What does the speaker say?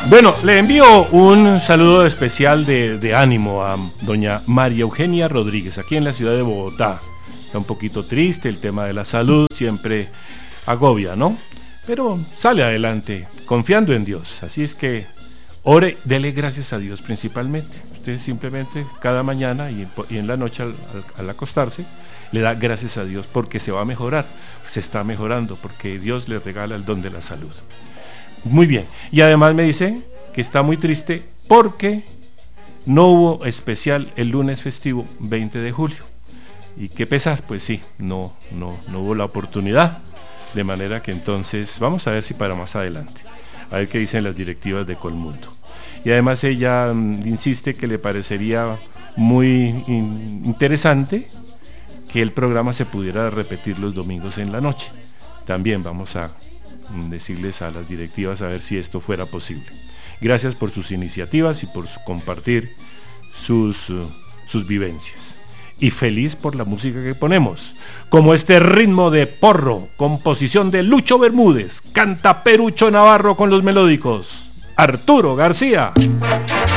Bueno, le envío un saludo especial de ánimo a doña María Eugenia Rodríguez, aquí en la ciudad de Bogotá. Está un poquito triste, el tema de la salud siempre agobia, ¿no? Pero sale adelante, confiando en Dios. Así es que ore, dele gracias a Dios principalmente. Usted simplemente cada mañana y en la noche al acostarse, le da gracias a Dios porque se va a mejorar, se está mejorando, porque Dios le regala el don de la salud. Muy bien, y además me dice que está muy triste porque no hubo especial el lunes festivo 20 de julio. Y qué pesar, pues sí, no hubo la oportunidad, de manera que entonces vamos a ver si para más adelante, a ver qué dicen las directivas de Colmundo. Y además ella insiste que le parecería muy interesante que el programa se pudiera repetir los domingos en la noche. También vamos a decirles a las directivas a ver si esto fuera posible. Gracias por sus iniciativas y por compartir sus vivencias. Y feliz por la música que ponemos, como este ritmo de porro, composición de Lucho Bermúdez, canta Perucho Navarro con los melódicos, Arturo García.